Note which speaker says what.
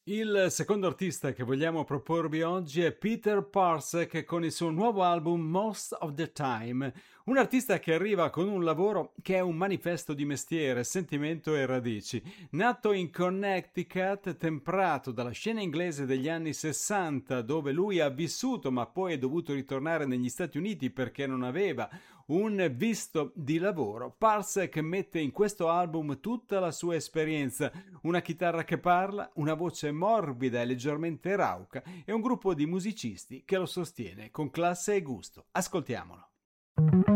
Speaker 1: Il secondo artista che vogliamo proporvi oggi è Peter Parsek con il suo nuovo album Most of the Time, un artista che arriva con un lavoro che è un manifesto di mestiere, sentimento e radici. Nato in Connecticut, temprato dalla scena inglese degli anni 60, dove lui ha vissuto ma poi è dovuto ritornare negli Stati Uniti perché non aveva un visto di lavoro, Parsek mette in questo album tutta la sua esperienza, una chitarra che parla, una voce morbida e leggermente rauca e un gruppo di musicisti che lo sostiene con classe e gusto. Ascoltiamolo.